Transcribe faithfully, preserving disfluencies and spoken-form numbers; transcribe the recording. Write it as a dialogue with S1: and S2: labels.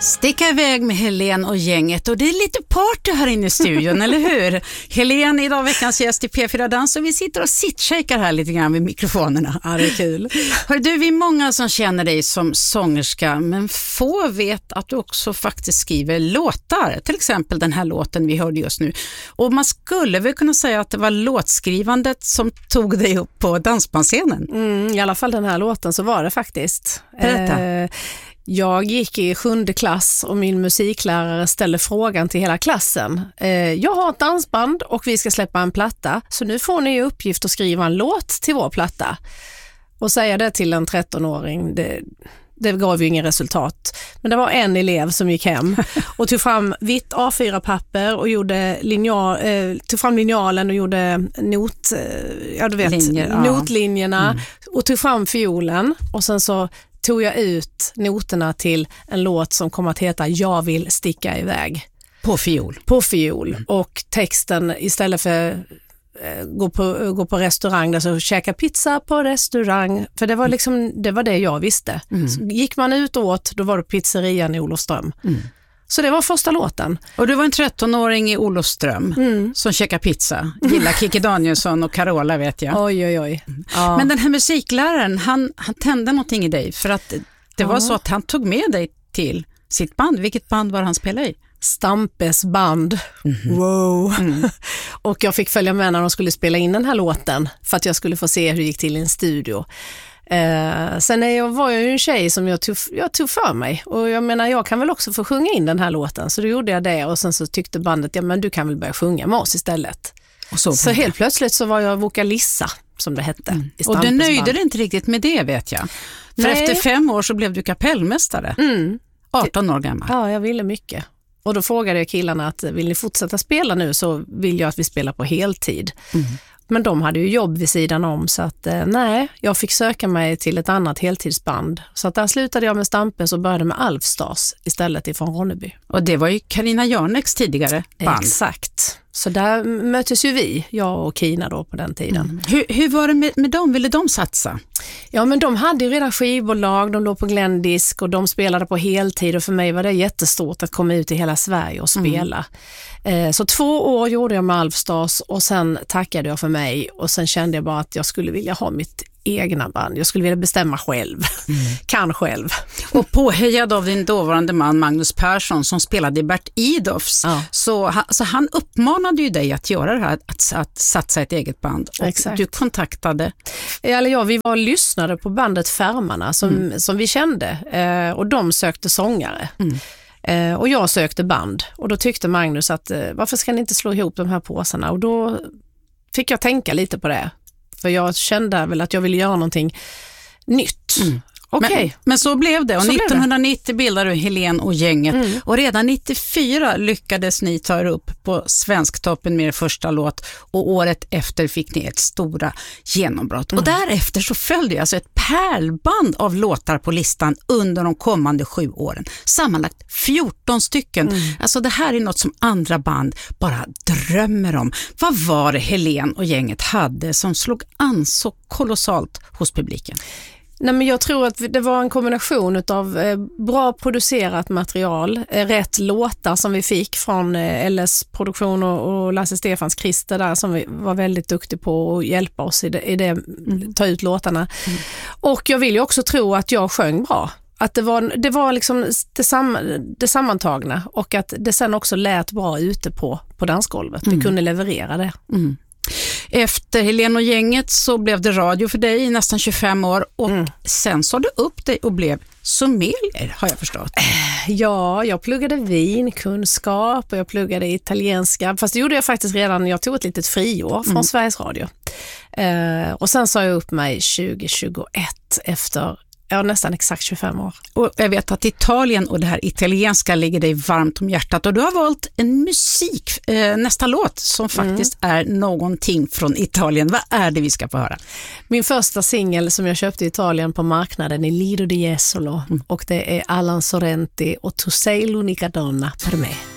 S1: Sticka iväg med Helen och gänget, och det är lite party här inne i studion, eller hur? Helen är idag veckans gäst i P fyra Dans och vi sitter och sittshakar här lite grann vid mikrofonerna. Ja, det är kul. Hör du, vi är många som känner dig som sångerska, men få vet att du också faktiskt skriver låtar. Till exempel den här låten vi hörde just nu. Och man skulle väl kunna säga att det var låtskrivandet som tog dig upp på dansbandsscenen.
S2: Mm, i alla fall den här låten så var det faktiskt.
S1: Berätta.
S2: Eh, Jag gick i sjunde klass och min musiklärare ställde frågan till hela klassen. Eh, jag har ett dansband och vi ska släppa en platta, så nu får ni i uppgift att skriva en låt till vår platta. Och säga det till en trettonåring, det, det gav ju ingen resultat. Men det var en elev som gick hem och tog fram vitt A fyra papper och gjorde linjal, eh, tog fram linjalen och gjorde not, eh, ja, du vet,
S1: Linjer, ja.
S2: notlinjerna
S1: Mm.
S2: och tog fram fiolen och sen så tog jag ut noterna till en låt som kommer att heta Jag vill sticka iväg.
S1: På fiol.
S2: På fiol. Och texten istället för eh, gå, på, gå på restaurang, där så käka pizza på restaurang. För det var liksom det var det jag visste.
S1: Mm.
S2: Så gick man ut och åt, då var det pizzerian i Olofström. Mm. Så det var första låten.
S1: Och du var en trettonåring i Olofström mm. som käkar pizza. Gillar Kikki Danielsson och Carola, vet jag.
S2: Oj, oj, oj. Ja.
S1: Men den här musikläraren, han, han tände någonting i dig. För att det ja. var så att han tog med dig till sitt band. Vilket band var han spelade i?
S2: Stampes band. Mm-hmm. Wow. Mm. Och jag fick följa med när de skulle spela in den här låten. För att jag skulle få se hur det gick till i en studio. Eh, sen är jag, var jag ju en tjej som jag tog, jag tog för mig, och jag menar jag kan väl också få sjunga in den här låten, så då gjorde jag det, och sen så tyckte bandet, ja men du kan väl börja sjunga med oss istället. Och så, så helt plötsligt så var jag vokalissa, som det hette.
S1: Mm.
S2: I
S1: och du nöjde dig inte riktigt med det, vet jag. För Nej. efter fem år så blev du kapellmästare. Mm. arton år gammal.
S2: Ja, jag ville mycket. Och då frågade jag killarna att vill ni fortsätta spela nu, så vill jag att vi spelar på heltid. Mm. Men de hade ju jobb vid sidan om, så att eh, nej, jag fick söka mig till ett annat heltidsband. Så att där slutade jag med Stampes och började med Alfstars istället ifrån Ronneby.
S1: Och det var ju Carina Jarneks tidigare band.
S2: Exakt. Så där möttes ju vi, jag och Kina då på den tiden.
S1: Mm. Hur, hur var det med, med dem? Ville de satsa?
S2: Ja, men de hade ju redan skivbolag, de låg på Glendisk och de spelade på heltid, och för mig var det jättestort att komma ut i hela Sverige och spela. Mm. Så två år gjorde jag med Alfstars och sen tackade jag för mig, och sen kände jag bara att jag skulle vilja ha mitt egna band. Jag skulle vilja bestämma själv. Mm. Kan själv.
S1: Och påhejad av din dåvarande man Magnus Persson som spelade i Bert Idolfs. Ja. Så, så han uppmanade ju dig att göra det här, att, att satsa ett eget band. Och Exakt. Du kontaktade.
S2: Eller ja, vi var och lyssnade på bandet Färmarna som, mm. som vi kände. Eh, och de sökte sångare. Mm. Eh, och jag sökte band. Och då tyckte Magnus att eh, varför ska ni inte slå ihop de här påsarna? Och då fick jag tänka lite på det. För jag kände väl att jag ville göra någonting nytt. Mm.
S1: Okay. Men, men så blev det, och så nittonhundranittio bildade du Helen och gänget. Mm. Och redan nittiofyra lyckades ni ta er upp på Svensktoppen med er första låt, och året efter fick ni ett stora genombrott. Mm. Och därefter så följde alltså ett pärlband av låtar på listan under de kommande sju åren. Sammanlagt fjorton stycken. Mm. Alltså det här är något som andra band bara drömmer om. Vad var det Helen och gänget hade som slog an så kolossalt hos publiken?
S2: Nej, men jag tror att det var en kombination av eh, bra producerat material, eh, rätt låtar som vi fick från eh, L S Produktion och, och Lasse Stefans Christer där, som vi var väldigt duktig på att hjälpa oss i det, i det mm. ta ut låtarna. Mm. Och jag vill ju också tro att jag sjöng bra. Att det var, det var liksom det, sam, det sammantagna, och att det sen också lät bra ute på, på dansgolvet. Mm. Vi kunde leverera det. Mm.
S1: Efter Helen och gänget så blev det radio för dig i nästan tjugofem år, och mm. sen så du upp dig och blev sommelier, har jag förstått.
S2: Ja, jag pluggade vinkunskap och jag pluggade italienska, fast det gjorde jag faktiskt redan, jag tog ett litet friår från mm. Sveriges Radio. Eh, och sen sa jag upp mig tjugohundratjugoett efter ja, nästan exakt tjugofem år.
S1: Och jag vet att Italien och det här italienska ligger dig varmt om hjärtat, och du har valt en musik, eh, nästa låt som faktiskt mm. är någonting från Italien. Vad är det vi ska få höra?
S2: Min första singel som jag köpte i Italien på marknaden är Lido di Jesolo mm. och det är Alan Sorrenti och Tu sei l'unica donna per me.